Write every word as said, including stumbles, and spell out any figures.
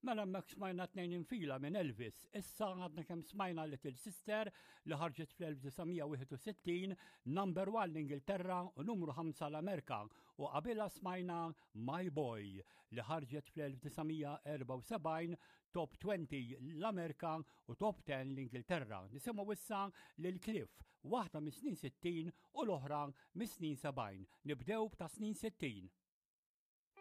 Mela mek smajna tnejn infila minn Elvis, issa għadna kemm smajna Little Sister li ħarġet fl-1961 number one l-Ingilterra u numru ħamsa l-Amerika u qabilha smajna My Boy li ħarġet fl-1974 top twenty l-Amerika u top ten l-Ingilterra. Nisimgħu issa lil Cliff, waħda mis-snin sittin u l-oħra mis-snin sebgħin. Nibdew b'ta' snin sittin.